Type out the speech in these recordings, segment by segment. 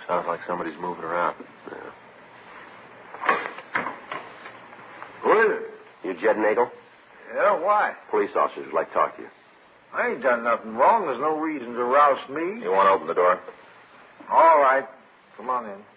Sounds like somebody's moving around. Yeah. Who is it? You Jed Nagel? Yeah, why? Police officers would like to talk to you. I ain't done nothing wrong. There's no reason to roust me. You want to open the door? All right. Come on in.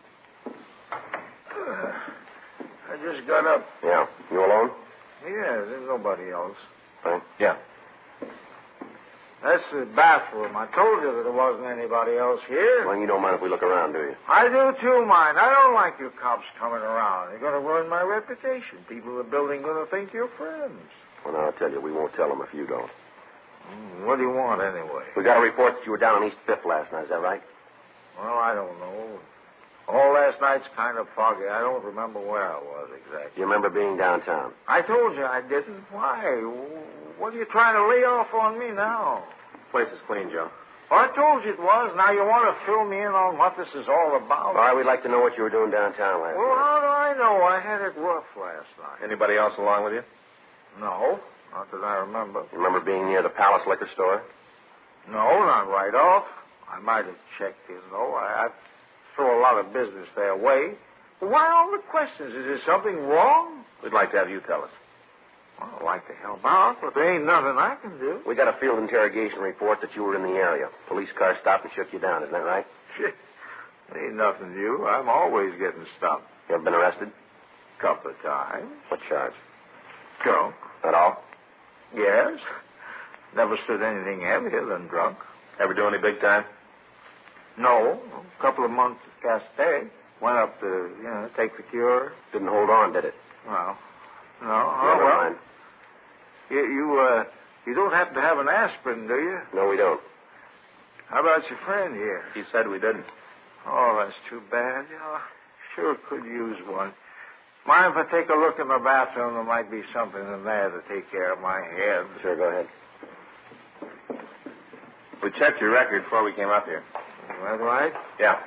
I just got up. Yeah. You alone? Yeah, there's nobody else. Right. Yeah. That's the bathroom. I told you that there wasn't anybody else here. Well, you don't mind if we look around, do you? I do too, mind. I don't like you cops coming around. You're going to ruin my reputation. People in the building going to think you're friends. Well, now, I'll tell you, we won't tell them if you don't. What do you want, anyway? We got a report that you were down on East Fifth last night. Is that right? Well, I don't know. All last night's kind of foggy. I don't remember where I was exactly. You remember being downtown? I told you I didn't. Why? What are you trying to lay off on me now? Place is clean, Joe. Well, I told you it was. Now you want to fill me in on what this is all about? All right, we'd like to know what you were doing downtown last Well, night. how do I know? I had it rough last night. Anybody else along with you? No, not that I remember. You remember being near the Palace Liquor Store? No, not right off. I might have checked in, though. I throw a lot of business their way. Well, why all the questions? Is there something wrong? We'd like to have you tell us. Well, I'd like to help out, but there ain't nothing I can do. We got a field interrogation report that you were in the area. Police car stopped and shook you down. Isn't that right? There ain't nothing new. I'm always getting stopped. You ever been arrested? Couple of times. What charge? Drunk. At all? Yes. Never stood anything heavier than drunk. Ever do any big time? No. A couple of months at Castell. Went up to, take the cure. Didn't hold on, did it? Well, no. Never mind. You don't happen to have an aspirin, do you? No, we don't. How about your friend here? He said we didn't. Oh, that's too bad. Sure could use one. Mind if I take a look in the bathroom? There might be something in there to take care of my head. Sure, go ahead. We checked your record before we came up here. Is that right? Yeah.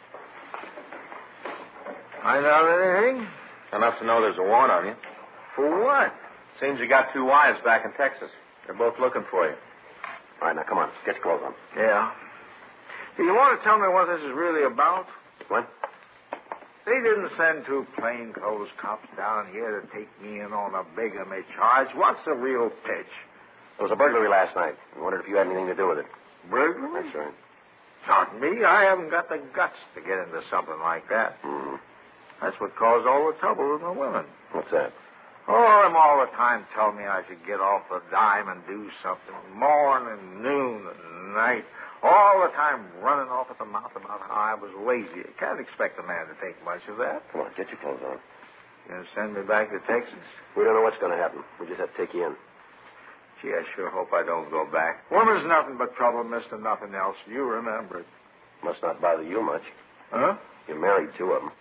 Find out anything? Enough to know there's a warrant on you. For what? Seems you got 2 wives back in Texas. They're both looking for you. All right, now, come on. Get your clothes on. Yeah. Do you want to tell me what this is really about? What? They didn't send 2 plainclothes cops down here to take me in on a bigamy charge. What's the real pitch? There was a burglary last night. I wondered if you had anything to do with it. Burglary? That's right. Not me. I haven't got the guts to get into something like that. Mm-hmm. That's what caused all the trouble with the women. What's that? Oh, them all the time tell me I should get off the dime and do something. Morning, noon, and night. All the time running off at the mouth about how I was lazy. You can't expect a man to take much of that. Come on, get your clothes on. You gonna send me back to Texas? We don't know what's going to happen. We just have to take you in. Gee, I sure hope I don't go back. Woman's nothing but trouble, mister, nothing else. You remember it. Must not bother you much. Huh? You married 2 of them.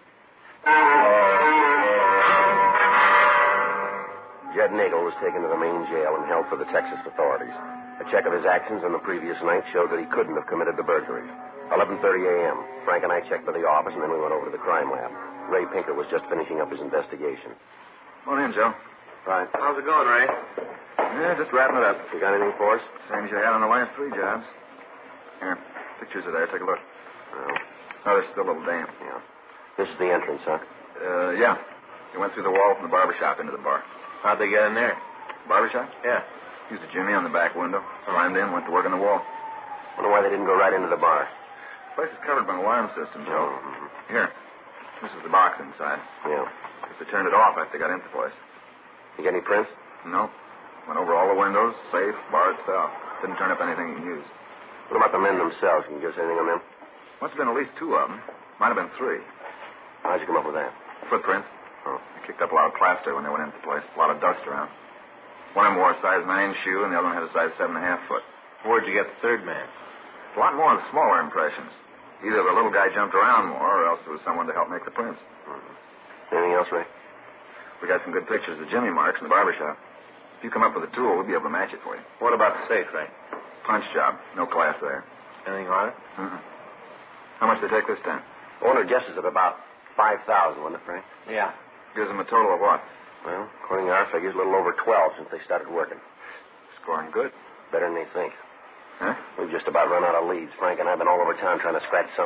Jed Nagel was taken to the main jail and held for the Texas authorities. A check of his actions on the previous night showed that he couldn't have committed the burglary. 11:30 a.m. Frank and I checked by the office, and then we went over to the crime lab. Ray Pinker was just finishing up his investigation. Morning, Joe. Right. How's it going, Ray? Yeah, just wrapping it up. You got anything for us? Same as you had on the last 3 jobs. Here, pictures are there. Take a look. Oh, they're still a little damp. Yeah. This is the entrance, huh? Yeah. You went through the wall from the barber shop into the bar. How'd they get in there? Barber shop? Yeah. Used a jimmy on the back window. Climbed in, went to work on the wall. Wonder why they didn't go right into the bar. The place is covered by an alarm system, Joe. Mm-hmm. Here. This is the box inside. Yeah. If they turned it off after they got into the place. You get any prints? No. Went over all the windows, safe, bar itself. Didn't turn up anything you can use. What about the men themselves? Can you give us anything on them? Must have been at least 2 of them. Might have been 3. How'd you come up with that? Footprints. Oh. They kicked up a lot of plaster when they went into the place. A lot of dust around. One of them wore a size 9 shoe, and the other one had a size 7.5 foot. Where'd you get the 3rd man? A lot more of the smaller impressions. Either the little guy jumped around more, or else there was someone to help make the prints. Mm-hmm. Anything else, Ray? We got some good pictures of Jimmy marks in the barber shop. If you come up with a tool, we'll be able to match it for you. What about the safe, Ray? Punch job. No class there. Anything on it? Mm-hmm. How much they take this time? Owner guesses at about 5,000, wasn't it, Frank? Yeah. Gives them a total of what? Well, according to our figures, a little over 12 since they started working. Scoring good. Better than they think. Huh? We've just about run out of leads. Frank and I have been all over town trying to scratch some.